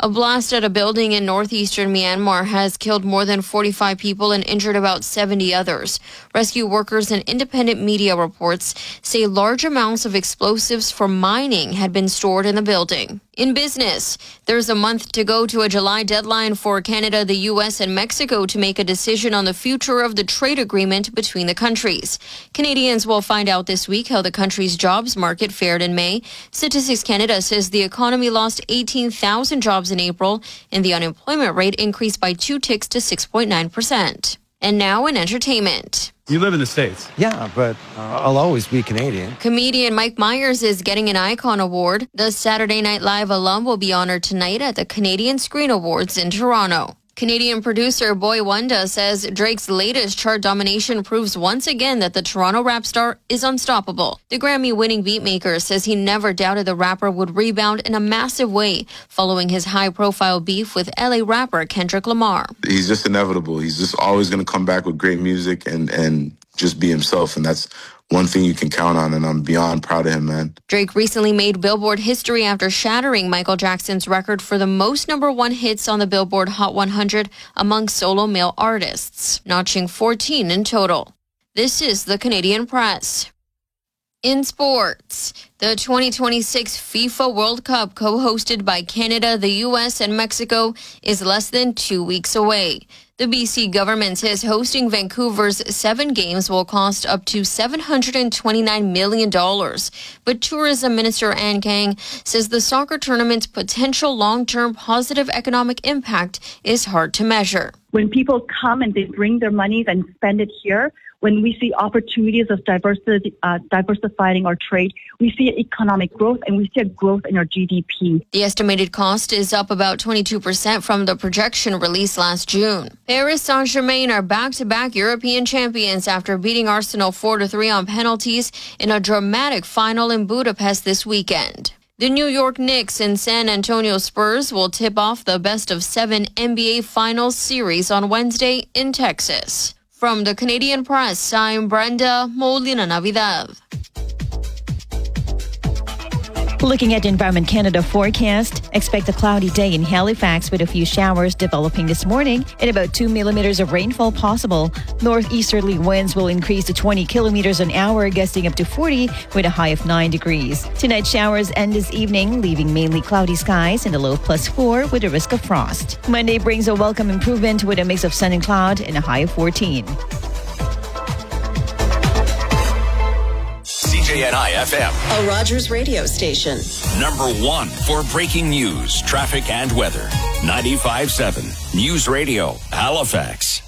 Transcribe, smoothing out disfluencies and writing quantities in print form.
A blast at a building in northeastern Myanmar has killed more than 45 people and injured about 70 others. Rescue workers and independent media reports say large amounts of explosives for mining had been stored in the building. In business, there's a month to go to a July deadline for Canada, the U.S., and Mexico to make a decision on the future of the trade agreement between the countries. Canadians will find out this week how the country's jobs market fared in May. Statistics Canada says the economy lost 18,000 jobs in April, and the unemployment rate increased by 2 ticks to 6.9%. And now in entertainment. You live in the States. Yeah, but I'll always be Canadian. Comedian Mike Myers is getting an Icon Award. The Saturday Night Live alum will be honored tonight at the Canadian Screen Awards in Toronto. Canadian producer Boy Wonder says Drake's latest chart domination proves once again that the Toronto rap star is unstoppable. The Grammy-winning beatmaker says he never doubted the rapper would rebound in a massive way following his high-profile beef with LA rapper Kendrick Lamar. He's just inevitable. He's just always going to come back with great music and just be himself, and that's one thing you can count on, and I'm beyond proud of him, man. Drake recently made Billboard history after shattering Michael Jackson's record for the most #1 hits on the Billboard Hot 100 among solo male artists, notching 14 in total. This is the Canadian Press. In sports, the 2026 FIFA World Cup, co-hosted by Canada, the U.S., and Mexico, is less than 2 weeks away. The BC government says hosting Vancouver's 7 games will cost up to $729 million. But Tourism Minister Ann Kang says the soccer tournament's potential long-term positive economic impact is hard to measure. When people come and they bring their money and spend it here, when we see opportunities of diversifying our trade, we see economic growth and we see a growth in our GDP. The estimated cost is up about 22% from the projection released last June. Paris Saint-Germain are back-to-back European champions after beating Arsenal 4-3 on penalties in a dramatic final in Budapest this weekend. The New York Knicks and San Antonio Spurs will tip off the best-of-7 NBA Finals series on Wednesday in Texas. From the Canadian Press, I'm Brenda Molina-Navidad. Looking at Environment Canada forecast, expect a cloudy day in Halifax with a few showers developing this morning and about 2 millimeters of rainfall possible. Northeasterly winds will increase to 20 kilometers an hour, gusting up to 40 with a high of 9 degrees. Tonight showers end this evening, leaving mainly cloudy skies and a low of +4 with a risk of frost. Monday brings a welcome improvement with a mix of sun and cloud and a high of 14. CJNI FM, a Rogers radio station. #1 for breaking news, traffic, and weather. 95.7 News Radio, Halifax.